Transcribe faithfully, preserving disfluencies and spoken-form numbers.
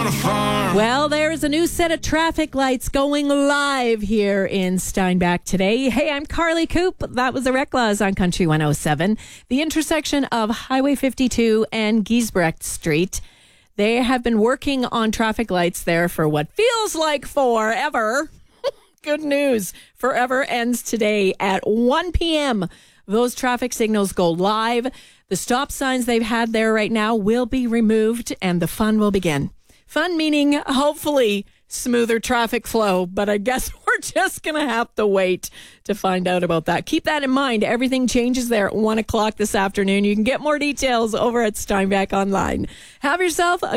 on a farm. Well, there's a new set of traffic lights going live here in Steinbach today. Hey, I'm Carly Coop. That was the Rec Laws on Country one oh seven. The intersection of Highway fifty-two and Giesbrecht Street. They have been working on traffic lights there for what feels like forever. Good news. Forever ends today at one p.m. Those traffic signals go live. The stop signs they've had there right now will be removed and the fun will begin. Fun meaning hopefully smoother traffic flow, but I guess we're just going to have to wait to find out about that. Keep that in mind. Everything changes there at one o'clock this afternoon. You can get more details over at Steinbach Online. Have yourself a